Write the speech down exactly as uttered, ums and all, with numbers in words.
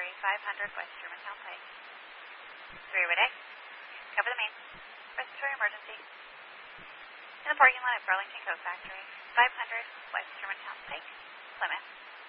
Factory, five hundred West Germantown Pike. Three-way day. Cover the main. Respiratory emergency. In the parking lot at Burlington Coat Factory, five hundred West Germantown Pike, Plymouth.